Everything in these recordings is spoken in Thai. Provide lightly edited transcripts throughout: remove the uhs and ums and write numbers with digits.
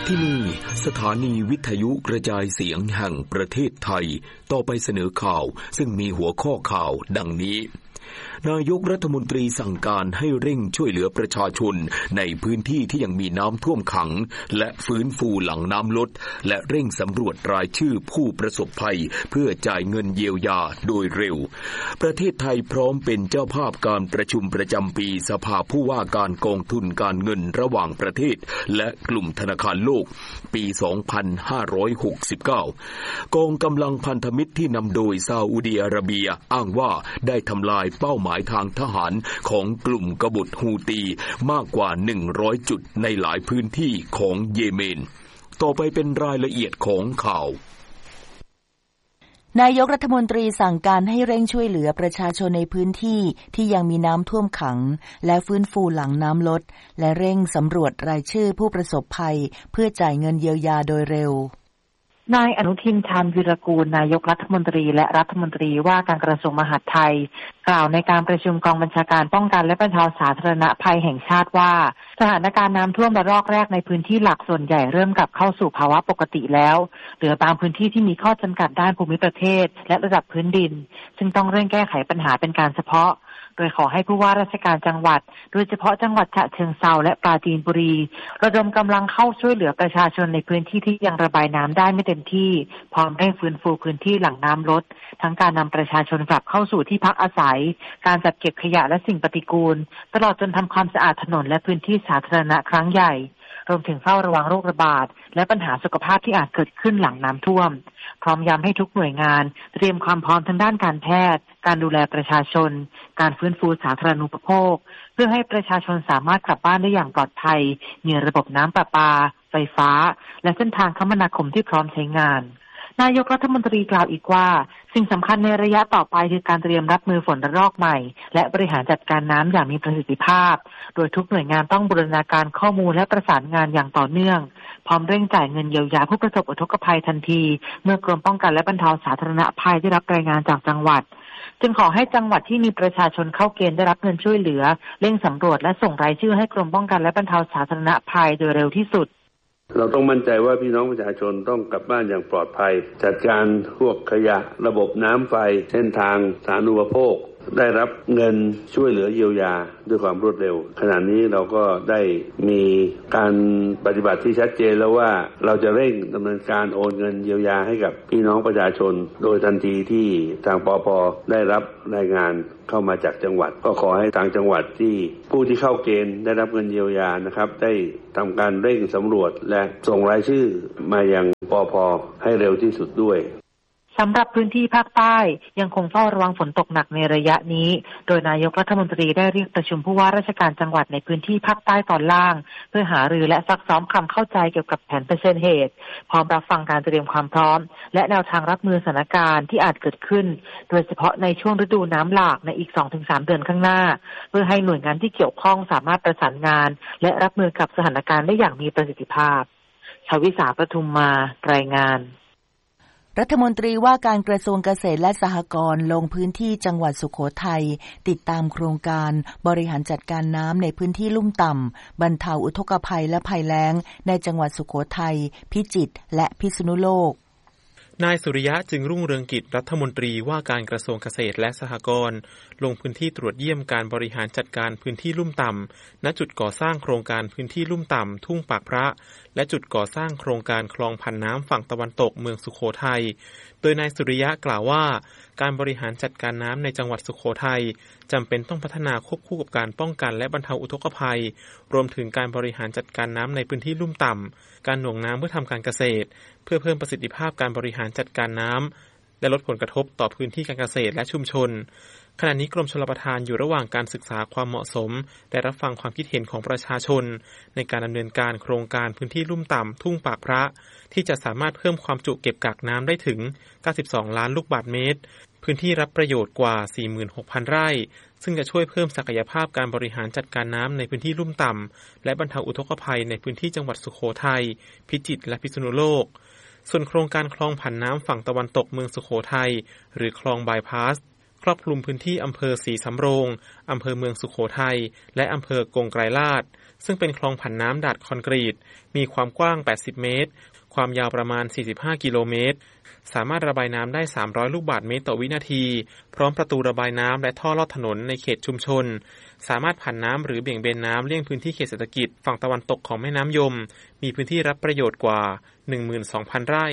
ที่นี่สถานีวิทยุกระจายเสียงแห่งประเทศไทยต่อไปเสนอข่าวซึ่งมีหัวข้อข่าวดังนี้นายกรัฐมนตรีสั่งการให้เร่งช่วยเหลือประชาชนในพื้นที่ที่ยังมีน้ำท่วมขังและฟื้นฟูหลังน้ำลดและเร่งสำรวจรายชื่อผู้ประสบภัยเพื่อจ่ายเงินเยียวยาโดยเร็วประเทศไทยพร้อมเป็นเจ้าภาพการประชุมประจำปีสภาผู้ว่าการกองทุนการเงินระหว่างประเทศและกลุ่มธนาคารโลกปี 2569 กองกำลังพันธมิตรที่นำโดยซาอุดิอาระเบียอ้างว่าได้ทำลายเป้าหมายทางทหารของกลุ่มกบฏฮูตีมากกว่า100จุดในหลายพื้นที่ของเยเมนต่อไปเป็นรายละเอียดของข่าวนายกรัฐมนตรีสั่งการให้เร่งช่วยเหลือประชาชนในพื้นที่ที่ยังมีน้ำท่วมขังและฟื้นฟูหลังน้ำลดและเร่งสำรวจรายชื่อผู้ประสบภัยเพื่อจ่ายเงินเยียวยาโดยเร็วนายอนุทิน ชาญวีรกูลนายกรัฐมนตรีและรัฐมนตรีว่าการกระทรวงมหาดไทยกล่าวในการประชุมกองบัญชาการป้องกันและบรรเทาสาธารณภัยแห่งชาติว่าสถานการณ์น้ำท่วมระลอกแรกในพื้นที่หลักส่วนใหญ่เริ่มกลับเข้าสู่ภาวะปกติแล้วเหลือบางพื้นที่ที่มีข้อจำกัดด้านภูมิประเทศและระดับพื้นดินซึ่งต้องเร่งแก้ไขปัญหาเป็นการเฉพาะโดยขอให้ผู้ว่าราชการจังหวัดโดยเฉพาะจังหวัดฉะเชิงเทราและปราจีนบุรีระดมกำลังเข้าช่วยเหลือประชาชนในพื้นที่ที่ยังระบายน้ำได้ไม่เต็มที่พร้อมเร่งฟื้นฟูพื้นที่หลังน้ำลดทั้งการนำประชาชนกลับเข้าสู่ที่พักอาศัยการจัดเก็บขยะและสิ่งปฏิกูลตลอดจนทำความสะอาดถนนและพื้นที่สาธารณะครั้งใหญ่รวมถึงเฝ้าระวังโรคระบาดและปัญหาสุขภาพที่อาจเกิดขึ้นหลังน้ำท่วมพร้อมย้ำให้ทุกหน่วยงานเตรียมความพร้อมทางด้านการแพทย์การดูแลประชาชนการฟื้นฟูสาธารณูปโภคเพื่อให้ประชาชนสามารถกลับบ้านได้อย่างปลอดภัยมีระบบน้ำประปาไฟฟ้าและเส้นทางคมนาคมที่พร้อมใช้งานนายกรัฐมนตรีกล่าวอีกว่าสิ่งสำคัญในระยะต่อไปคือการเตรียมรับมือฝนระลอกใหม่และบริหารจัดการน้ำอย่างมีประสิทธิภาพโดยทุกหน่วยงานต้องบูรณาการข้อมูลและประสานงานอย่างต่อเนื่องพร้อมเร่งจ่ายเงินเยียวยาผู้ประสบอุทกภัยทันทีเมื่อกรมป้องกันและบรรเทาสาธารณภัยได้รับรายงานจากจังหวัดจึงขอให้จังหวัดที่มีประชาชนเข้าเกณฑ์ได้รับเงินช่วยเหลือเร่งสำรวจและส่งรายชื่อให้กรมป้องกันและบรรเทาสาธารณภัยโดยเร็วที่สุดเราต้องมั่นใจว่าพี่น้องประชาชนต้องกลับบ้านอย่างปลอดภัยจัดการพวกขยะระบบน้ำไฟเส้นทางสาธารณูปโภคได้รับเงินช่วยเหลือเยียวยาด้วยความรวดเร็วขณะนี้เราก็ได้มีการปฏิบัติที่ชัดเจนแล้วว่าเราจะเร่งดำเนินการโอนเงินเยียวยาให้กับพี่น้องประชาชนโดยทันทีที่ทางปป.ได้รับรายงานเข้ามาจากจังหวัดก็ขอให้ทางจังหวัดที่ผู้ที่เข้าเกณฑ์ได้รับเงินเยียวยานะครับได้ทำการเร่งสำรวจและส่งรายชื่อมายังปป.ให้เร็วที่สุดด้วยสำหรับพื้นที่ภาคใต้ยังคงเฝ้าระวังฝนตกหนักในระยะนี้โดยนายกรัฐมนตรีได้เรียกประชุมผู้ว่าราชการจังหวัดในพื้นที่ภาคใต้ตอนล่างเพื่อหารือและซักซ้อมความเข้าใจเกี่ยวกับแผนเผชิญเหตุพร้อมรับฟังการเตรียมความพร้อมและแนวทางรับมือสถานการณ์ที่อาจเกิดขึ้นโดยเฉพาะในช่วงฤดูน้ำหลากในอีก 2-3 เดือนข้างหน้าเพื่อให้หน่วยงานที่เกี่ยวข้องสามารถประสานงานและรับมือกับสถานการณ์ได้อย่างมีประสิทธิภาพชวิสา ปทุมมารายงานรัฐมนตรีว่าการกระทรวงเกษตรและสหกรณ์ลงพื้นที่จังหวัดสุโขทัยติดตามโครงการบริหารจัดการน้ำในพื้นที่ลุ่มต่ำบรรเทาอุทกภัยและภัยแล้งในจังหวัดสุโขทัยพิจิตรและพิษณุโลกนายสุริยะจึงรุ่งเรืองกิจรัฐมนตรีว่าการกระทรวงเกษตรและสหกรณ์ลงพื้นที่ตรวจเยี่ยมการบริหารจัดการพื้นที่ลุ่มต่ำณจุดก่อสร้างโครงการพื้นที่ลุ่มต่ำทุ่งปากพระและจุดก่อสร้างโครงการคลองผันน้ำฝั่งตะวันตกเมืองสุโขทัยโดยนายสุริยะกล่าวว่าการบริหารจัดการน้ำในจังหวัดสุโขทัยจำเป็นต้องพัฒนาควบคู่กับการป้องกันและบรรเทาอุทกภัยรวมถึงการบริหารจัดการน้ำในพื้นที่ลุ่มต่ำการหน่วงน้ำเพื่อทำการเกษตรเพื่อเพิ่มประสิทธิภาพการบริหารจัดการน้ำและลดผลกระทบต่อพื้นที่การเกษตรและชุมชนขณะนี้กรมชลประทานอยู่ระหว่างการศึกษาความเหมาะสมและรับฟังความคิดเห็นของประชาชนในการดำเนินการโครงการพื้นที่ลุ่มต่ำทุ่งปากพระที่จะสามารถเพิ่มความจุเก็บกักน้ำได้ถึง92ล้านลูกบาศก์เมตรพื้นที่รับประโยชน์กว่า 46,000 ไร่ซึ่งจะช่วยเพิ่มศักยภาพการบริหารจัดการน้ำในพื้นที่ลุ่มต่ำและบรรเทาอุทกภัยในพื้นที่จังหวัดสุโขทัยพิจิตรและพิษณุโลกส่วนโครงการคลองผันน้ำฝั่งตะวันตกเมืองสุโขทัยหรือคลองบายพาสครอบคลุมพื้นที่อำเภอศรีสำโรงอำเภอเมืองสุโขทัยและอำเภอกงไกรลาษฎร์ซึ่งเป็นคลองผันน้ำดัดคอนกรีตมีความกว้าง80เมตรความยาวประมาณ45กิโลเมตรสามารถระบายน้ำได้300ลูกบาศก์เมตรต่อวินาทีพร้อมประตูระบายน้ำและท่อลอดถนนในเขตชุมชนสามารถผันน้ำหรือเบี่ยงเบนน้ำเลี่ยงพื้นที่เขตเศรษฐกิจฝั่งตะวันตกของแม่น้ำยมมีพื้นที่รับประโยชน์กว่า 12,000 ไร่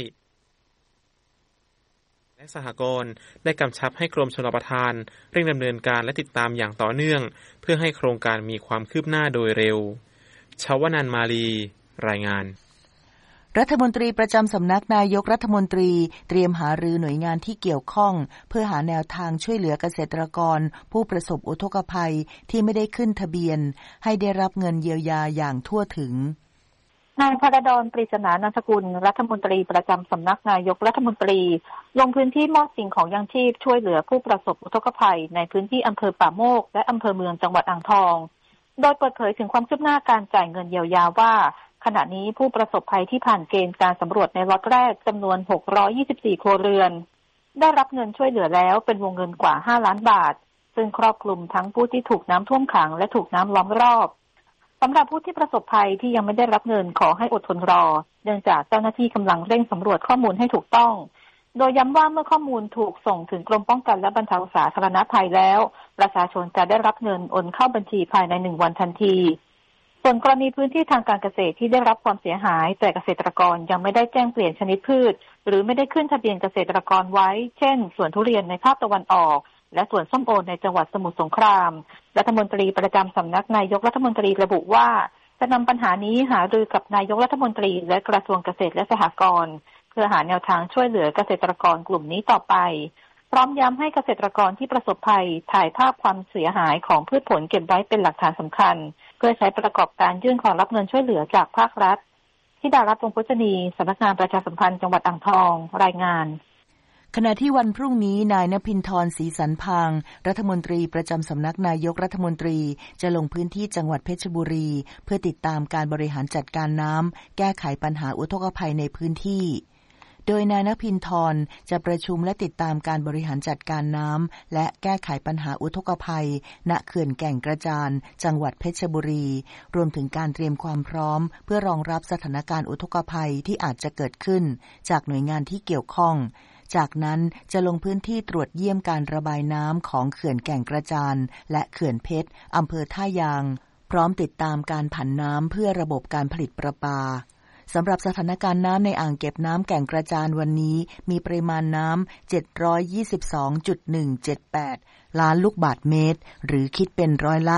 และสหกรณ์ได้กำชับให้กรมชลประทานเร่งดำเนินการและติดตามอย่างต่อเนื่องเพื่อให้โครงการมีความคืบหน้าโดยเร็วชวนันท์มาลีรายงานรัฐมนตรีประจำสำนักนายกรัฐมนตรีเตรียมหารือหน่วยงานที่เกี่ยวข้องเพื่อหาแนวทางช่วยเหลือเกษตรกรผู้ประสบอุทกภัยที่ไม่ได้ขึ้นทะเบียนให้ได้รับเงินเยียวยาอย่างทั่วถึงนายพระดล ปริศนานามสกุลรัฐมนตรีประจำสำนักนายกรัฐมนตรีลงพื้นที่มอบสิ่งของยังชีพช่วยเหลือผู้ประสบอุทกภัยในพื้นที่อำเภอป่าโมกและอำเภอเมืองจังหวัดอ่างทองโดยเปิดเผยถึงความคืบหน้าการจ่ายเงินเยียวยาว่าขณะนี้ผู้ประสบภัยที่ผ่านเกณฑ์การสำรวจในล็อตแรกจำนวน624ครัวเรือนได้รับเงินช่วยเหลือแล้วเป็นวงเงินกว่า5ล้านบาทซึ่งครอบคลุมทั้งผู้ที่ถูกน้ำท่วมขังและถูกน้ำล้อมรอบสำหรับผู้ที่ประสบภัยที่ยังไม่ได้รับเงินขอให้อดทนรอเนื่องจากเจ้าหน้าที่กำลังเร่งสำรวจข้อมูลให้ถูกต้องโดยย้ำว่าเมื่อข้อมูลถูกส่งถึงกรมป้องกันและบรรเทาสาธารณภัยแล้วประชาชนจะได้รับเงินโอนเข้าบัญชีภายใน1วันทันทีส่วนกรณีพื้นที่ทางการเกษตรที่ได้รับความเสียหายแต่เกษตรกรยังไม่ได้แจ้งเปลี่ยนชนิดพืชหรือไม่ได้ขึ้นทะเบียนเกษตรกรไว้เช่นสวนทุเรียนในภาคตะวันออกและสวนส้มโอในจังหวัดสมุทรสงครามรัฐมนตรีประจำสำนักนายกรัฐมนตรีระบุว่าจะนำปัญหานี้หารือกับนายกรัฐมนตรีและกระทรวงเกษตรและสหกรณ์เพื่อหาแนวทางช่วยเหลือเกษตรกรกลุ่มนี้ต่อไปพร้อมย้ำให้เกษตรกรที่ประสบภัยถ่ายภาพความเสียหายของพืชผลเก็บไว้เป็นหลักฐานสำคัญเพื่อใช้ประกอบการยื่นขอรับเงินช่วยเหลือจากภาครัฐธิดารัตน์ วงศ์พุชนีสำนักงานประชาสัมพันธ์จังหวัดอ่างทองรายงานขณะที่วันพรุ่งนี้นายณภินทร ศรีสันพางรัฐมนตรีประจำสำนักนายกรัฐมนตรีจะลงพื้นที่จังหวัดเพชรบุรีเพื่อติดตามการบริหารจัดการน้ำแก้ไขปัญหาอุทกภัยในพื้นที่โดยนายณภินทรจะประชุมและติดตามการบริหารจัดการน้ำและแก้ไขปัญหาอุทกภัยณเขื่อนแก่งกระจานจังหวัดเพชรบุรีรวมถึงการเตรียมความพร้อมเพื่อรองรับสถานการณ์อุทกภัยที่อาจจะเกิดขึ้นจากหน่วยงานที่เกี่ยวข้องจากนั้นจะลงพื้นที่ตรวจเยี่ยมการระบายน้ำของเขื่อนแก่งกระจานและเขื่อนเพชรอำเภอท่ายางพร้อมติดตามการผันน้ำเพื่อระบบการผลิตประปาสำหรับสถานการณ์น้ำในอ่างเก็บน้ำแก่งกระจานวันนี้มีปริมาณน้ำ 722.178 ล้านลูกบาศก์เมตรหรือคิดเป็นร้อยละ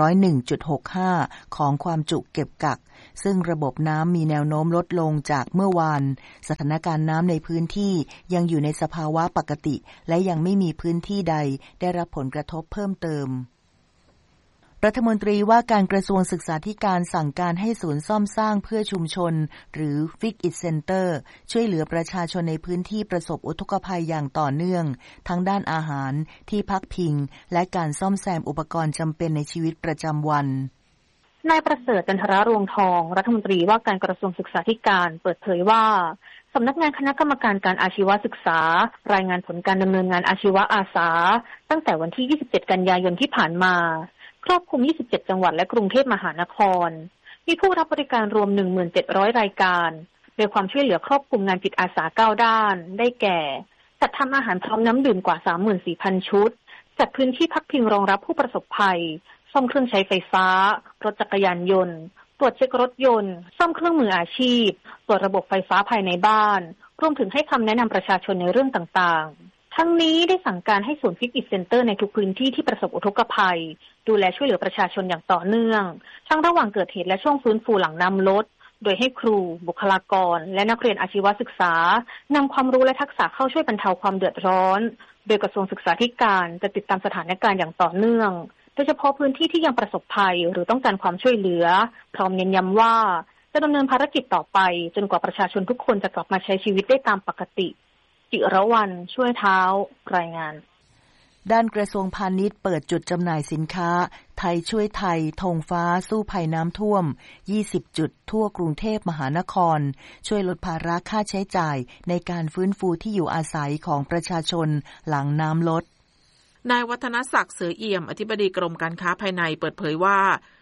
101.65 ของความจุเก็บกักซึ่งระบบน้ำมีแนวโน้มลดลงจากเมื่อวานสถานการณ์น้ำในพื้นที่ยังอยู่ในสภาวะปกติและยังไม่มีพื้นที่ใดได้รับผลกระทบเพิ่มเติมรัฐมนตรีว่าการกระทรวงศึกษาธิการสั่งการให้ศูนย์ซ่อมสร้างเพื่อชุมชนหรือ Fix It Center ช่วยเหลือประชาชนในพื้นที่ประสบอุทกภัยอย่างต่อเนื่องทั้งด้านอาหารที่พักพิงและการซ่อมแซมอุปกรณ์จำเป็นในชีวิตประจำวันนายประเสริฐ จันทรรวงทองรัฐมนตรีว่าการกระทรวงศึกษาธิการเปิดเผยว่าสำนักงานคณะกรรมการการอาชีวศึกษารายงานผลการดำเนินงานอาชีวะอาสาตั้งแต่วันที่ 27 กันยายนที่ผ่านมาครอบคลุม 27 จังหวัดและกรุงเทพมหานครมีผู้รับบริการรวม 1,700 รายการโดยความช่วยเหลือครอบคลุมงานจิตอาสา9ด้านได้แก่จัดทำอาหารพร้อมน้ำดื่มกว่า 34,000 ชุดจัดพื้นที่พักพิงรองรับผู้ประสบภัยซ่อมเครื่องใช้ไฟฟ้ารถจักรยานยนต์ตรวจเช็ครถยนต์ซ่อมเครื่องมืออาชีพตรวจระบบไฟฟ้าภายในบ้านรวมถึงให้คำแนะนำประชาชนในเรื่องต่างๆทั้งนี้ได้สั่งการให้ศูนย์ Fix It Center ในทุกพื้นที่ที่ประสบอุทกภัยดูแลช่วยเหลือประชาชนอย่างต่อเนื่องทั้งระหว่างเกิดเหตุและช่วงฟื้นฟูหลังน้ำลดโดยให้ครูบุคลากรและนักเรียนอาชีวศึกษานำความรู้และทักษะเข้าช่วยบรรเทาความเดือดร้อนโดยกระทรวงศึกษาธิการจะติดตามสถานการณ์อย่างต่อเนื่องโดยเฉพาะพื้นที่ที่ยังประสบภัยหรือต้องการความช่วยเหลือพร้อมเน้นย้ำว่าจะดำเนินภารกิจต่อไปจนกว่าประชาชนทุกคนจะกลับมาใช้ชีวิตได้ตามปกติจิรวรรณช่วยเท้ารายงานด้านกระทรวงพาณิชย์เปิดจุดจำหน่ายสินค้าไทยช่วยไทยธงฟ้าสู้ภัยน้ำท่วม20จุดทั่วกรุงเทพมหานครช่วยลดภาระค่าใช้จ่ายในการฟื้นฟูที่อยู่อาศัยของประชาชนหลังน้ำลดนายวัฒนศักดิ์เสือเอี่ยมอธิบดีกรมการค้าภายในเปิดเผยว่า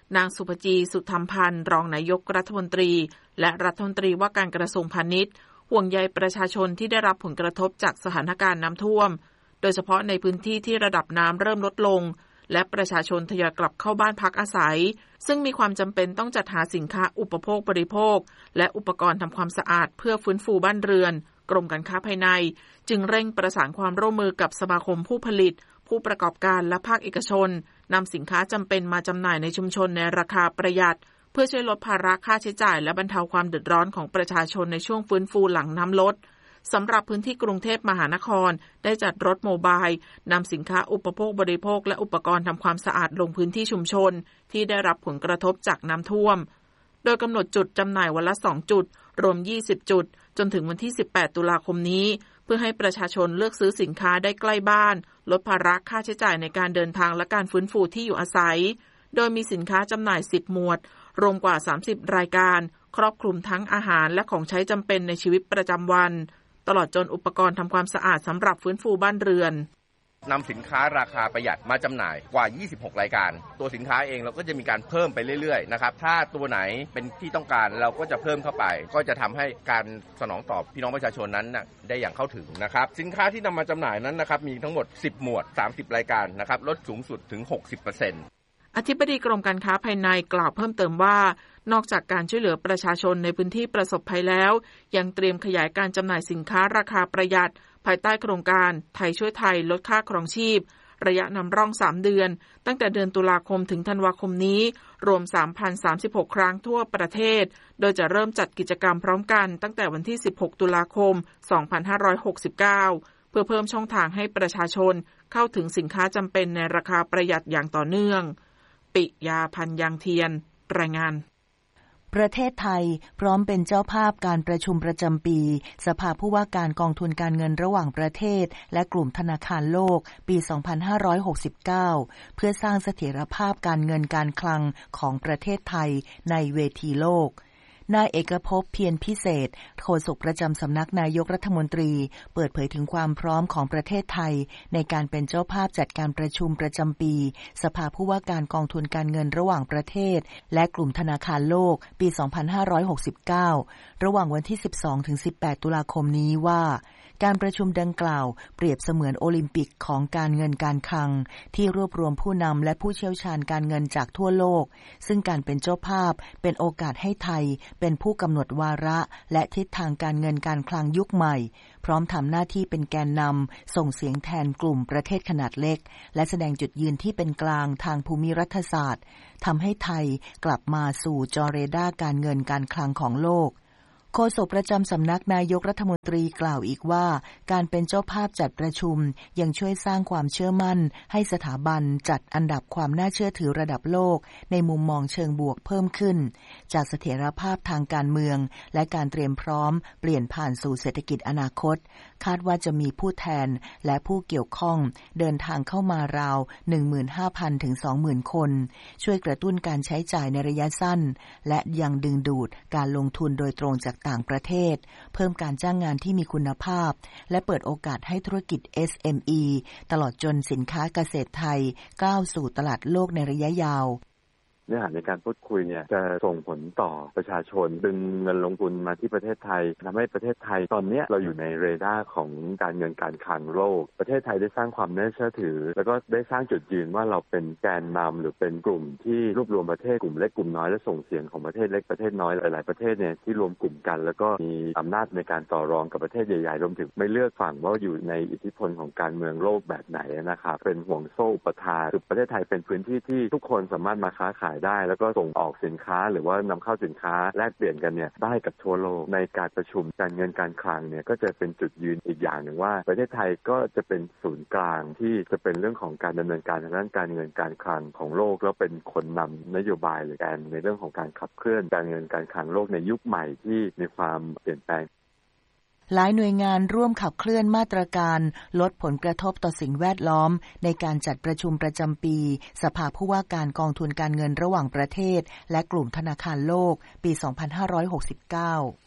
นางสุภจีสุธรรมพันธ์รองนายกรัฐมนตรีและรัฐมนตรีว่าการกระทรวงพาณิชย์ห่วงใยประชาชนที่ได้รับผลกระทบจากสถานการณ์น้ำท่วมโดยเฉพาะในพื้นที่ที่ระดับน้ำเริ่มลดลงและประชาชนทยอยกลับเข้าบ้านพักอาศัยซึ่งมีความจำเป็นต้องจัดหาสินค้าอุปโภคบริโภคและอุปกรณ์ทำความสะอาดเพื่อฟื้นฟูบ้านเรือนกรมการค้าภายในจึงเร่งประสานความร่วมมือกับสมาคมผู้ผลิตผู้ประกอบการและภาคเอกชนนำสินค้าจำเป็นมาจำหน่ายในชุมชนในราคาประหยัดเพื่อช่วยลดภาระค่าใช้จ่ายและบรรเทาความเดือดร้อนของประชาชนในช่วงฟื้นฟูหลังน้ำลดสำหรับพื้นที่กรุงเทพมหานครได้จัดรถโมบายนำสินค้าอุปโภคบริโภคและอุปกรณ์ทำความสะอาดลงพื้นที่ชุมชนที่ได้รับผลกระทบจากน้ำท่วมโดยกำหนดจุดจำหน่ายวันละ2จุดรวม20จุดจนถึงวันที่18ตุลาคมนี้เพื่อให้ประชาชนเลือกซื้อสินค้าได้ใกล้บ้านลดภาระค่าใช้จ่ายในการเดินทางและการฟื้นฟูที่อยู่อาศัยโดยมีสินค้าจำหน่าย10หมวดรวมกว่า30รายการครอบคลุมทั้งอาหารและของใช้จำเป็นในชีวิตประจำวันตลอดจนอุปกรณ์ทำความสะอาดสำหรับฟื้นฟูบ้านเรือนนำสินค้าราคาประหยัดมาจำหน่ายกว่า26รายการตัวสินค้าเองเราก็จะมีการเพิ่มไปเรื่อยๆนะครับถ้าตัวไหนเป็นที่ต้องการเราก็จะเพิ่มเข้าไปก็จะทำให้การสนองตอบพี่น้องประชาชนนั้นได้อย่างเข้าถึงนะครับสินค้าที่นำมาจำหน่ายนั้นนะครับมีทั้งหมด10หมวด30รายการนะครับลดสูงสุดถึง 60% อธิบดีกรมการค้าภายในกล่าวเพิ่มเติมว่านอกจากการช่วยเหลือประชาชนในพื้นที่ประสบภัยแล้วยังเตรียมขยายการจำหน่ายสินค้าราคาประหยัดภายใต้โครงการไทยช่วยไทยลดค่าครองชีพระยะนำร่อง3เดือนตั้งแต่เดือนตุลาคมถึงธันวาคมนี้รวม 3,036 ครั้งทั่วประเทศโดยจะเริ่มจัดกิจกรรมพร้อมกันตั้งแต่วันที่16ตุลาคม2569เพื่อเพิ่มช่องทางให้ประชาชนเข้าถึงสินค้าจำเป็นในราคาประหยัดอย่างต่อเนื่องปิยาพันธ์ยางเทียนรายงานประเทศไทยพร้อมเป็นเจ้าภาพการประชุมประจำปีสภาผู้ว่าการกองทุนการเงินระหว่างประเทศและกลุ่มธนาคารโลกปี 2569 เพื่อสร้างเสถียรภาพการเงินการคลังของประเทศไทยในเวทีโลกนายเอกภพเพียรพิเศษโฆษกประจำสำนักนายกรัฐมนตรีเปิดเผยถึงความพร้อมของประเทศไทยในการเป็นเจ้าภาพจัดการประชุมประจำปีสภาผู้ว่าการกองทุนการเงินระหว่างประเทศและกลุ่มธนาคารโลกปี 2569 ระหว่างวันที่ 12-18 ตุลาคมนี้ว่าการประชุมดังกล่าวเปรียบเสมือนโอลิมปิกของการเงินการคลังที่รวบรวมผู้นำและผู้เชี่ยวชาญการเงินจากทั่วโลกซึ่งการเป็นเจ้าภาพเป็นโอกาสให้ไทยเป็นผู้กำหนดวาระและทิศทางการเงินการคลังยุคใหม่พร้อมทำหน้าที่เป็นแกนนำส่งเสียงแทนกลุ่มประเทศขนาดเล็กและแสดงจุดยืนที่เป็นกลางทางภูมิรัฐศาสตร์ทำให้ไทยกลับมาสู่จอเรดาร์การเงินการคลังของโลกโฆษกประจำสำนักนายกรัฐมนตรีกล่าวอีกว่าการเป็นเจ้าภาพจัดประชุมยังช่วยสร้างความเชื่อมั่นให้สถาบันจัดอันดับความน่าเชื่อถือระดับโลกในมุมมองเชิงบวกเพิ่มขึ้นจากเสถียรภาพทางการเมืองและการเตรียมพร้อมเปลี่ยนผ่านสู่เศรษฐกิจอนาคตคาดว่าจะมีผู้แทนและผู้เกี่ยวข้องเดินทางเข้ามาราว 15,000 ถึง 20,000 คนช่วยกระตุ้นการใช้จ่ายในระยะสั้นและยังดึงดูดการลงทุนโดยตรงจากต่างประเทศเพิ่มการจ้างงานที่มีคุณภาพและเปิดโอกาสให้ธุรกิจ SME ตลอดจนสินค้าเกษตรไทยก้าวสู่ตลาดโลกในระยะยาวเนื้อหาในการพูดคุยเนี่ยจะส่งผลต่อประชาชนดึงเงินลงทุนมาที่ประเทศไทยทำให้ประเทศไทยตอนนี้เราอยู่ในเรดาร์ของการเงินการคลังโลกประเทศไทยได้สร้างความน่าเชื่อถือแล้วก็ได้สร้างจุดยืนว่าเราเป็นแกนนำหรือเป็นกลุ่มที่รวบรวมประเทศกลุ่มเล็กกลุ่มน้อยและส่งเสียงของประเทศเล็กประเทศน้อยหลายๆประเทศเนี่ยที่รวมกลุ่มกันแล้วก็มีอำนาจในการต่อรองกับประเทศใหญ่ๆรวมถึงไม่เลือกฝั่งว่าอยู่ในอิทธิพลของการเมืองโลกแบบไหนนะครับเป็นห่วงโซ่อุปทานคือประเทศไทยเป็นพื้นที่ที่ทุกคนสามารถมาค้าขายได้แล้วก็ส่งออกสินค้าหรือว่านำเข้าสินค้าแลกเปลี่ยนกันเนี่ยได้กับทั่วโลกในการประชุมการเงินการคลังเนี่ยก็จะเป็นจุดยืนอีกอย่างหนึ่งว่าประเทศไทยก็จะเป็นศูนย์กลางที่จะเป็นเรื่องของการดำเนินการทางด้านการเงินการคลังของโลกแล้วเป็นคนนำนโยบายหรือการในเรื่องของการขับเคลื่อนการเงินการคลังโลกในยุคใหม่ที่มีความเปลี่ยนแปลงหลายหน่วยงานร่วมขับเคลื่อนมาตรการลดผลกระทบต่อสิ่งแวดล้อมในการจัดประชุมประจำปีสภาผู้ว่าการกองทุนการเงินระหว่างประเทศและกลุ่มธนาคารโลกปี 2569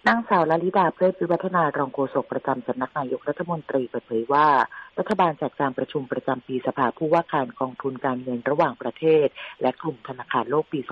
นางสาวลลิดาเพลิดวิวัฒนารองโฆษกประจำสำนักนายกรัฐมนตรีเปิดเผยว่ารัฐบาลจัดการประชุมประจำปีสภาผู้ว่าการกองทุนการเงินระหว่างประเทศและกลุ่มธนาคารโลกปี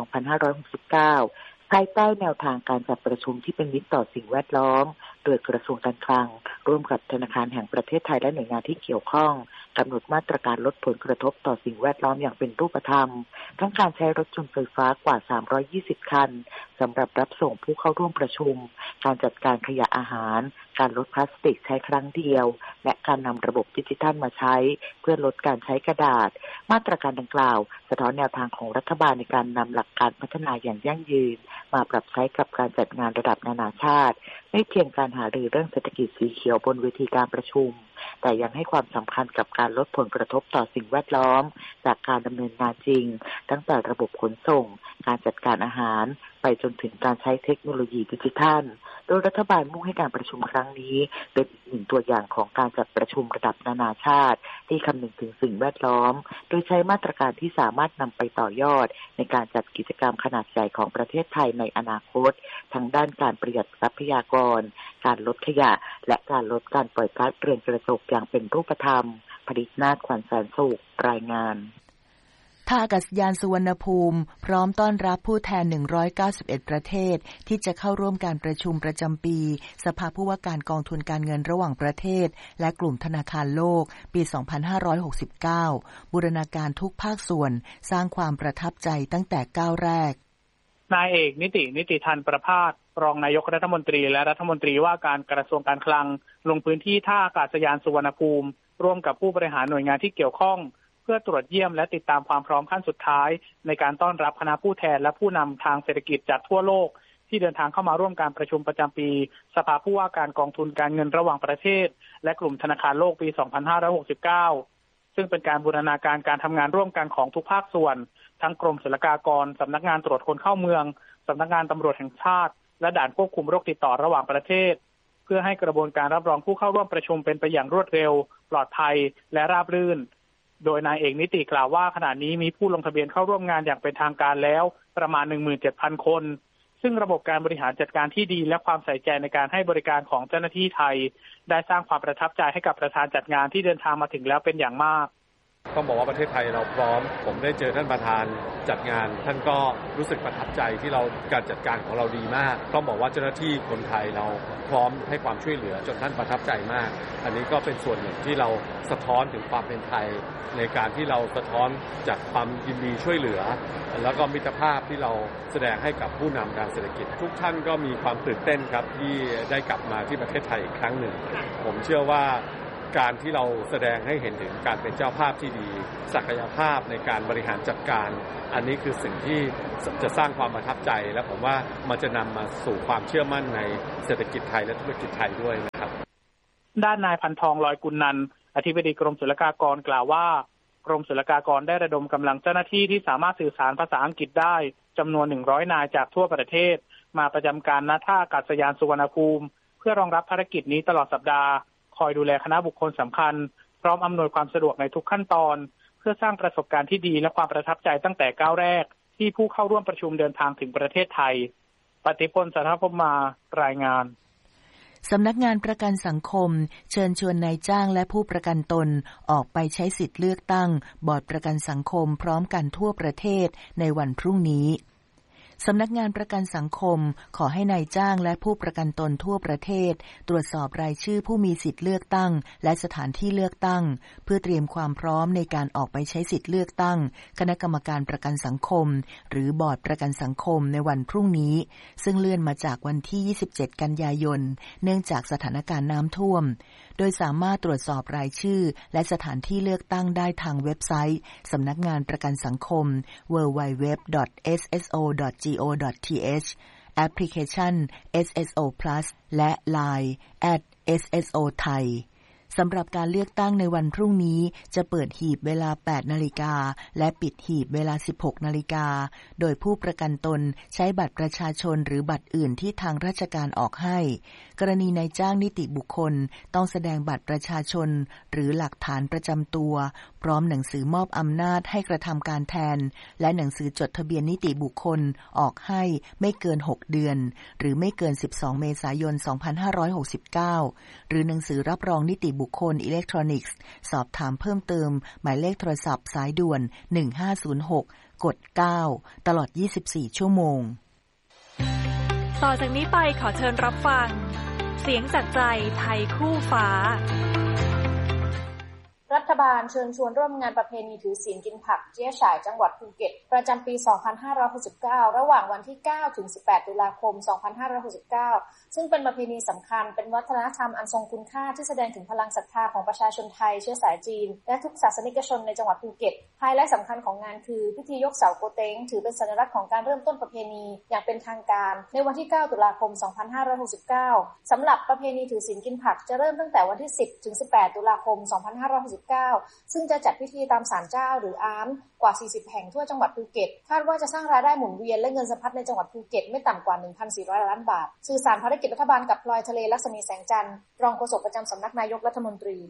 2569 ภายใต้แนวทางการจัดประชุมที่เป็นมิตรต่อสิ่งแวดล้อมโดยกระทรวงการคลังร่วมกับธนาคารแห่งประเทศไทยและหน่วยงานที่เกี่ยวข้องกำหนดมาตรการลดผลกระทบต่อสิ่งแวดล้อมอย่างเป็นรูปธรรมทั้งการใช้รถยนต์ไฟฟ้ากว่า320คันสำหรับรับส่งผู้เข้าร่วมประชุมการจัดการขยะอาหารการลดพลาสติกใช้ครั้งเดียวและการนำระบบดิจิทัลมาใช้เพื่อลดการใช้กระดาษมาตรการดังกล่าวสะท้อนแนวทางของรัฐบาลในการนำหลักการพัฒนาอย่างยั่งยืนมาปรับใช้กับการจัดงานระดับนานาชาติไม่เพียงการหารือเรื่องเศรษฐกิจสีเขียวบนเวทีการประชุมแต่ยังให้ความสำคัญกับการลดผลกระทบต่อสิ่งแวดล้อมจากการดำเนินงานจริงตั้งแต่ระบบขนส่งการจัดการอาหารไปจนถึงการใช้เทคโนโลยีดิจิทัลโดยรัฐบาลมุ่งให้การประชุมครั้งนี้เป็นอีกหนึ่งตัวอย่างของการจัดประชุมระดับนานาชาติที่คำนึงถึงสิ่งแวดล้อมโดยใช้มาตรการที่สามารถนำไปต่อยอดในการจัดกิจกรรมขนาดใหญ่ของประเทศไทยในอนาคตทั้งด้านการประหยัดทรัพยากรการลดขยะและการลดการปล่อยก๊าซเรือนกระจกอย่างเป็นรูปธรรมผลิตนาฏขวัญแสนสุขรายงานท่าอากาศยานสุวรรณภูมิพร้อมต้อนรับผู้แทน191ประเทศที่จะเข้าร่วมการประชุมประจำปีสภาผู้ว่าการกองทุนการเงินระหว่างประเทศและกลุ่มธนาคารโลกปี 2569 บูรณาการทุกภาคส่วนสร้างความประทับใจตั้งแต่ก้าวแรกนายเอกนิติธันประภาสรองนายกรัฐมนตรีและรัฐมนตรีว่าการกระทรวงการคลังลงพื้นที่ท่าอากาศยานสุวรรณภูมิร่วมกับผู้บริหารหน่วยงานที่เกี่ยวข้องเพื่อตรวจเยี่ยมและติดตามความพร้อมขั้นสุดท้ายในการต้อนรับคณะผู้แทนและผู้นำทางเศรษฐกิจจากทั่วโลกที่เดินทางเข้ามาร่วมการประชุมประจำปีสภาผู้ว่าการกองทุนการเงินระหว่างประเทศและกลุ่มธนาคารโลกปี 2569 ซึ่งเป็นการบูรณาการการทำงานร่วมกันของทุกภาคส่วนทั้งกรมศุลกากรสำนักงานตรวจคนเข้าเมืองสำนักงานตำรวจแห่งชาติและด่านควบคุมโรคติดต่อระหว่างประเทศเพื่อให้กระบวนการรับรองผู้เข้าร่วมประชุมเป็นไปอย่างรวดเร็วปลอดภัยและราบรื่นโดยนายเอกนิติกล่าวว่าขณะนี้มีผู้ลงทะเบียนเข้าร่วมงานอย่างเป็นทางการแล้วประมาณ 17,000 คนซึ่งระบบการบริหารจัดการที่ดีและความใส่ใจในการให้บริการของเจ้าหน้าที่ไทยได้สร้างความประทับใจให้กับประธานจัดงานที่เดินทางมาถึงแล้วเป็นอย่างมากต้องบอกว่าประเทศไทยเราพร้อมผมได้เจอท่านประธานจัดงานท่านก็รู้สึกประทับใจที่เราการจัดการของเราดีมากต้องบอกว่าเจ้าหน้าที่คนไทยเราพร้อมให้ความช่วยเหลือจนท่านประทับใจมากอันนี้ก็เป็นส่วนหนึ่งที่เราสะท้อนถึงความเป็นไทยในการที่เราสะท้อนจากความยินดีช่วยเหลือแล้วก็มิตรภาพที่เราแสดงให้กับผู้นำทางเศรษฐกิจทุกท่านก็มีความตื่นเต้นครับที่ได้กลับมาที่ประเทศไทยอีกครั้งหนึ่งผมเชื่อว่าการที่เราแสดงให้เห็นถึงการเป็นเจ้าภาพที่ดีศักยภาพในการบริหารจัดการอันนี้คือสิ่งที่จะสร้างความประทับใจและผมว่ามันจะนำมาสู่ความเชื่อมั่นในเศรษฐกิจไทยและธุรกิจไทยด้วยนะครับด้านนายพันทองลอยกุลนันท์อธิบดีกรมศุลกากรกล่าวว่ากรมศุลกากรได้ระดมกำลังเจ้าหน้าที่ที่สามารถสื่อสารภาษาอังกฤษได้จำนวน100นายจากทั่วประเทศมาประจำการณท่าอากาศยานสุวรรณภูมิเพื่อรองรับภารกิจนี้ตลอดสัปดาห์คอยดูแลคณะบุคคลสำคัญพร้อมอำนวยความสะดวกในทุกขั้นตอนเพื่อสร้างประสบการณ์ที่ดีและความประทับใจตั้งแต่ก้าวแรกที่ผู้เข้าร่วมประชุมเดินทางถึงประเทศไทยปฏิพล สัทธพมารายงานสำนักงานประกันสังคมเชิญชวนนายจ้างและผู้ประกันตนออกไปใช้สิทธิ์เลือกตั้งบอร์ดประกันสังคมพร้อมกันทั่วประเทศในวันพรุ่งนี้สำนักงานประกันสังคมขอให้นายจ้างและผู้ประกันตนทั่วประเทศตรวจสอบรายชื่อผู้มีสิทธิ์เลือกตั้งและสถานที่เลือกตั้งเพื่อเตรียมความพร้อมในการออกไปใช้สิทธิ์เลือกตั้งคณะกรรมการประกันสังคมหรือบอร์ดประกันสังคมในวันพรุ่งนี้ซึ่งเลื่อนมาจากวันที่27กันยายนเนื่องจากสถานการณ์น้ำท่วมโดยสามารถตรวจสอบรายชื่อและสถานที่เลือกตั้งได้ทางเว็บไซต์สำนักงานประกันสังคม www.sso.go.th แอปพลิเคชัน SSO Plus และ LINE @SSO Thai สำหรับการเลือกตั้งในวันพรุ่งนี้จะเปิดหีบเวลา 8 นาฬิกาและปิดหีบเวลา 16 นาฬิกาโดยผู้ประกันตนใช้บัตรประชาชนหรือบัตรอื่นที่ทางราชการออกให้กรณีนายจ้างนิติบุคคลต้องแสดงบัตรประชาชนหรือหลักฐานประจำตัวพร้อมหนังสือมอบอำนาจให้กระทำการแทนและหนังสือจดทะเบียนนิติบุคคลออกให้ไม่เกิน 6 เดือนหรือไม่เกิน 12 เมษายน 2569 หรือหนังสือรับรองนิติบุคคลอิเล็กทรอนิกส์สอบถามเพิ่มเติมหมายเลขโทรศัพท์สายด่วน 1506 กด 9 ตลอด 24 ชั่วโมงต่อจากนี้ไปขอเชิญรับฟังเสียงจากใจไทยคู่ฟ้ารัฐบาลเชิญชวนร่วมงานประเพณีถือศีลกินผักเจี๊ยฉ่ายจังหวัดภูเก็ตประจำปี 2569 ระหว่างวันที่ 9 ถึง 18 ตุลาคม 2569 ซึ่งเป็นประเพณีสำคัญเป็นวัฒนธรรมอันทรงคุณค่าที่แสดงถึงพลังศรัทธาของประชาชนไทยเชื้อสายจีนและทุกศาสนิกชนในจังหวัดภูเก็ตไฮไลท์สำคัญของงานคือพิธียกเสาโกเต้งถือเป็นสัญลักษณ์ของการเริ่มต้นประเพณีอย่างเป็นทางการในวันที่ 9 ตุลาคม 2569 สำหรับประเพณีถือศีลกินผักจะเริ่มตั้งแต่วันที่ 10 ถึง 18 ตุลาคม 2569 ซึ่งจะจัดพิธีตามศาลเจ้าหรืออามกว่า 40 แห่งทั่วจังหวัดภูเก็ตคาดว่าจะสร้างรายได้หมุนเวียนและเงินสะพัดในจังหวัดภูเก็ตไม่ต่ำกว่า 1,400 ล้านบาทสื่อสารภารกิจรัฐบาลกับพลอยทะเลลักษมีแสงจันทร์รองโฆษกประจำสำนักนายกรัฐมนตรี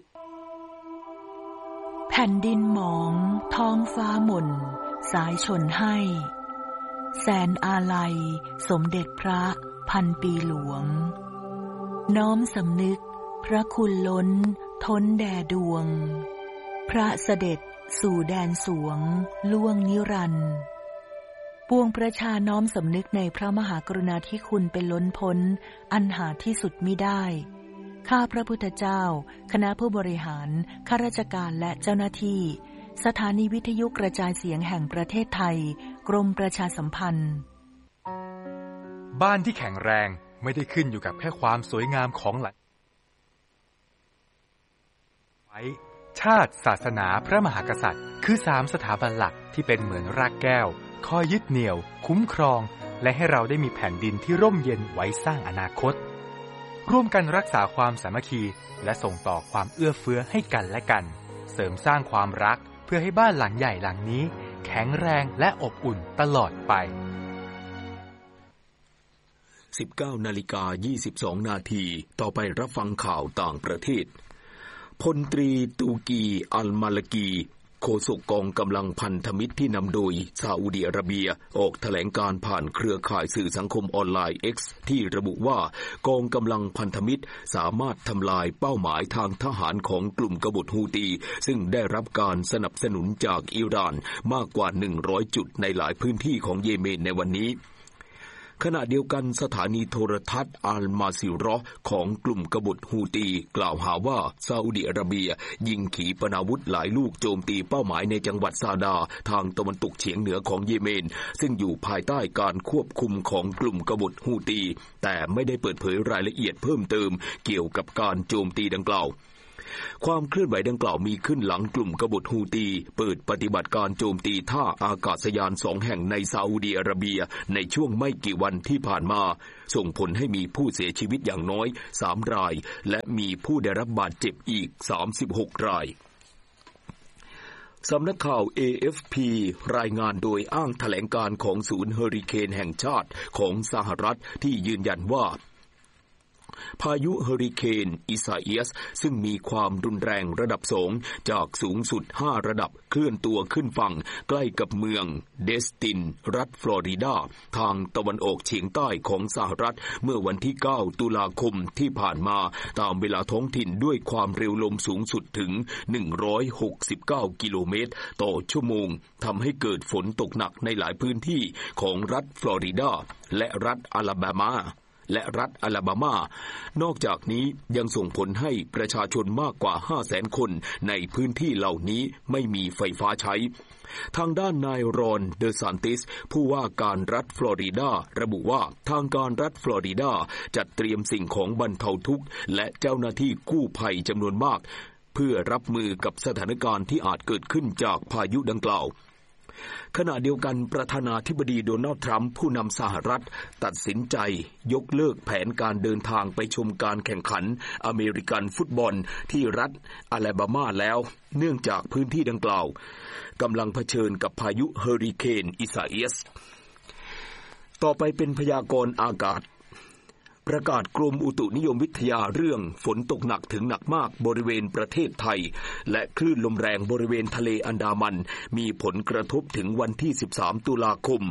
แผ่นดินหมองท้องฟ้าหม่นสายชนให้แสนอาลัยสมเด็จพระพันปีหลวงน้อมสำนึกพระคุณล้นท้นแด่ดวงพระเสด็จสู่แดนสวงล่วงนิรันดร์ปวงประชาน้อมสำนึกในพระมหากรุณาธิคุณเป็นล้นพ้นอันหาที่สุดมิได้ข้าพระพุทธเจ้าคณะผู้บริหารข้าราชการและเจ้าหน้าที่สถานีวิทยุกระจายเสียงแห่งประเทศไทยกรมประชาสัมพันธ์บ้านที่แข็งแรงไม่ได้ขึ้นอยู่กับแค่ความสวยงามของหลังไว้ชาติศาสนาพระมหากษัตริย์คือ3สถาบันหลักที่เป็นเหมือนรากแก้วคอยยึดเหนี่ยวคุ้มครองและให้เราได้มีแผ่นดินที่ร่มเย็นไว้สร้างอนาคตร่วมกันรักษาความสามัคคีและส่งต่อความเอื้อเฟื้อให้กันและกันเสริมสร้างความรักเพื่อให้บ้านหลังใหญ่หลังนี้แข็งแรงและอบอุ่นตลอดไป 19:22 นาทีต่อไปรับฟังข่าวต่างประเทศพลตรีตูกีอัลมาลกีโฆษกกองกำลังพันธมิตรที่นำโดยซาอุดิอาระเบียออกแถลงการผ่านเครือข่ายสื่อสังคมออนไลน์ X ที่ระบุว่ากองกำลังพันธมิตรสามารถทำลายเป้าหมายทางทหารของกลุ่มกบฏฮูตีซึ่งได้รับการสนับสนุนจากอิหร่านมากกว่า100จุดในหลายพื้นที่ของเยเมนในวันนี้ขณะเดียวกันสถานีโทรทัศน์อัลมาซิรอห์ของกลุ่มกบฏฮูตีกล่าวหาว่าซาอุดิอาระเบียยิงขีปนาวุธหลายลูกโจมตีเป้าหมายในจังหวัดซาดาทางตะวันตกเฉียงเหนือของเยเมนซึ่งอยู่ภายใต้การควบคุมของกลุ่มกบฏฮูตีแต่ไม่ได้เปิดเผยรายละเอียดเพิ่มเติมเกี่ยวกับการโจมตีดังกล่าวความเคลื่อนไหวดังกล่าวมีขึ้นหลังกลุ่มกบฏฮูตีเปิดปฏิบัติการโจมตีท่าอากาศยาน2แห่งในซาอุดิอาระเบียในช่วงไม่กี่วันที่ผ่านมาส่งผลให้มีผู้เสียชีวิตอย่างน้อย3รายและมีผู้ได้รับบาดเจ็บอีก36รายสำนักข่าว AFP รายงานโดยอ้างแถลงการของศูนย์เฮอริเคนแห่งชาติของสหรัฐที่ยืนยันว่าพายุเฮอริเคนอิซาเอียสซึ่งมีความรุนแรงระดับ2จากสูงสุด5ระดับเคลื่อนตัวขึ้นฝั่งใกล้กับเมืองเดสตินรัฐฟลอริดาทางตะวันออกเฉียงใต้ของสหรัฐเมื่อวันที่9ตุลาคมที่ผ่านมาตามเวลาท้องถิ่นด้วยความเร็วลมสูงสุดถึง169กิโลเมตรต่อชั่วโมงทำให้เกิดฝนตกหนักในหลายพื้นที่ของรัฐฟลอริดาและรัฐอลาบามานอกจากนี้ยังส่งผลให้ประชาชนมากกว่า 500,000 คนในพื้นที่เหล่านี้ไม่มีไฟฟ้าใช้ทางด้านนายรอนเดอซานติสผู้ว่าการรัฐฟลอริดาระบุว่าทางการรัฐฟลอริดาจัดเตรียมสิ่งของบรรเทาทุกข์และเจ้าหน้าที่กู้ภัยจำนวนมากเพื่อรับมือกับสถานการณ์ที่อาจเกิดขึ้นจากพายุดังกล่าวขณะเดียวกันประธานาธิบดีโดนัลด์ทรัมป์ผู้นำสหรัฐตัดสินใจยกเลิกแผนการเดินทางไปชมการแข่งขันอเมริกันฟุตบอลที่รัฐอลาบามาแล้วเนื่องจากพื้นที่ดังกล่าวกำลังเผชิญกับพายุเฮอริเคนอิซาเอสต่อไปเป็นพยากรณ์อากาศประกาศกรมอุตุนิยมวิทยาเรื่องฝนตกหนักถึงหนักมากบริเวณประเทศไทยและคลื่นลมแรงบริเวณทะเลอันดามันมีผลกระทบถึงวันที่13ตุลาคม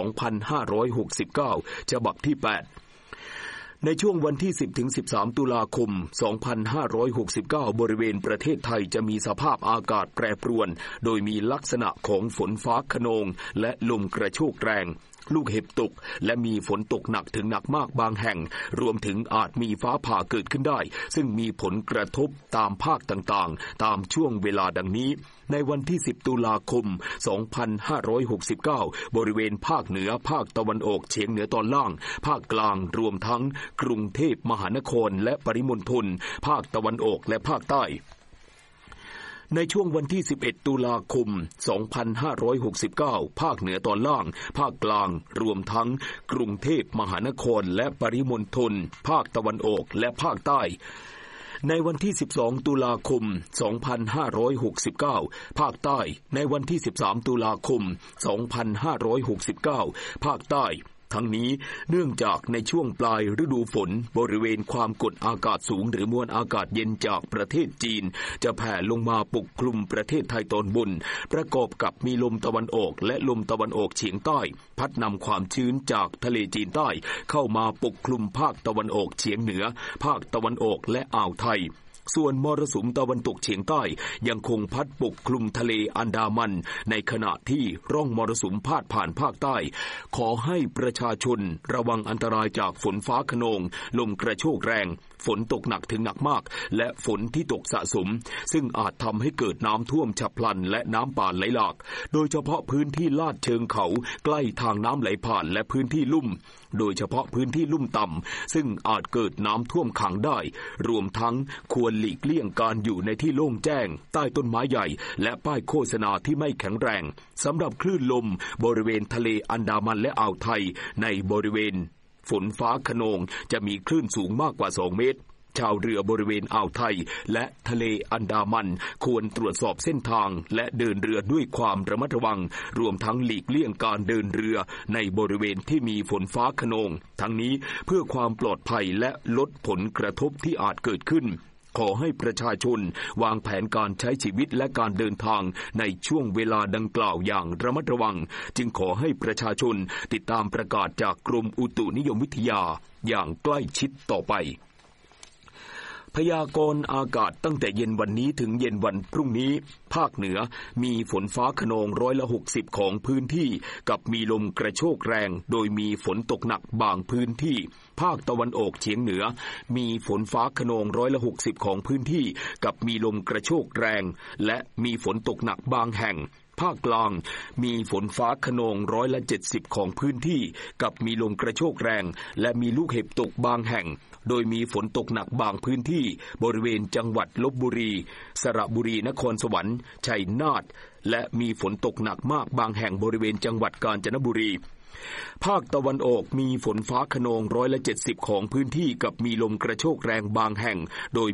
2569ฉบับที่8ในช่วงวันที่10ถึง13ตุลาคม2569บริเวณประเทศไทยจะมีสภาพอากาศแปรปรวนโดยมีลักษณะของฝนฟ้าคะนองและลมกระโชกแรงลูกเห็บตกและมีฝนตกหนักถึงหนักมากบางแห่งรวมถึงอาจมีฟ้าผ่าเกิดขึ้นได้ซึ่งมีผลกระทบตามภาคต่างๆตามช่วงเวลาดังนี้ในวันที่10ตุลาคม2569บริเวณภาคเหนือภาคตะวันออกเฉียงเหนือตอนล่างภาคกลางรวมทั้งกรุงเทพมหานครและปริมณฑลภาคตะวันออกและภาคใต้ในช่วงวันที่11ตุลาคม2569ภาคเหนือตอนล่างภาคกลางรวมทั้งกรุงเทพมหานครและปริมณฑลภาคตะวันออกและภาคใต้ในวันที่12ตุลาคม2569ภาคใต้ในวันที่13ตุลาคม2569ภาคใต้ทั้งนี้เนื่องจากในช่วงปลายฤดูฝนบริเวณความกดอากาศสูงหรือมวลอากาศเย็นจากประเทศจีนจะแผ่ลงมาปกคลุมประเทศไทยตอนบนประกอบกับมีลมตะวันออกและลมตะวันออกเฉียงใต้พัดนำความชื้นจากทะเลจีนใต้เข้ามาปกคลุมภาคตะวันออกเฉียงเหนือภาคตะวันออกและอ่าวไทยส่วนมรสุมตะวันตกเฉียงใต้ยังคงพัดปกคลุมทะเลอันดามันในขณะที่ร่องมรสุมพาดผ่านภาคใต้ขอให้ประชาชนระวังอันตรายจากฝนฟ้าคะนองลมกระโชกแรงฝนตกหนักถึงหนักมากและฝนที่ตกสะสมซึ่งอาจทำให้เกิดน้ำท่วมฉับพลันและน้ำป่าไหลหลากโดยเฉพาะพื้นที่ลาดเชิงเขาใกล้ทางน้ำไหลผ่านและพื้นที่ลุ่มโดยเฉพาะพื้นที่ลุ่มต่ำซึ่งอาจเกิดน้ำท่วมขังได้รวมทั้งควรหลีกเลี่ยงการอยู่ในที่โล่งแจ้งใต้ต้นไม้ใหญ่และป้ายโฆษณาที่ไม่แข็งแรงสำหรับคลื่นลมบริเวณทะเลอันดามันและอ่าวไทยในบริเวณฝนฟ้าคะนองจะมีคลื่นสูงมากกว่า2 เมตรชาวเรือบริเวณอ่าวไทยและทะเลอันดามันควรตรวจสอบเส้นทางและเดินเรือด้วยความระมัดระวังรวมทั้งหลีกเลี่ยงการเดินเรือในบริเวณที่มีฝนฟ้าคะนองทั้งนี้เพื่อความปลอดภัยและลดผลกระทบที่อาจเกิดขึ้นขอให้ประชาชนวางแผนการใช้ชีวิตและการเดินทางในช่วงเวลาดังกล่าวอย่างระมัดระวังจึงขอให้ประชาชนติดตามประกาศจากกรมอุตุนิยมวิทยาอย่างใกล้ชิดต่อไปพยากรณ์อากาศตั้งแต่เย็นวันนี้ถึงเย็นวันพรุ่งนี้ภาคเหนือมีฝนฟ้าคะนอง60%ของพื้นที่กับมีลมกระโชกแรงโดยมีฝนตกหนักบางพื้นที่ภาคตะวันออกเฉียงเหนือมีฝนฟ้าคะนอง60%ของพื้นที่กับมีลมกระโชกแรงและมีฝนตกหนักบางแห่งภาคกลางมีฝนฟ้าคะนอง70%ของพื้นที่กับมีลมกระโชกแรงและมีลูกเห็บตกบางแห่งโดยมีฝนตกหนักบางพื้นที่บริเวณจังหวัดลพบุรีสระบุรีนครสวรรค์ชัยนาทและมีฝนตกหนักมากบางแห่งบริเวณจังหวัดกาญจนบุรีภาคตะวันออกมีฝนฟ้าคะนอง70%ของพื้นที่กับมีลมกระโชกแรงบางแห่งโดย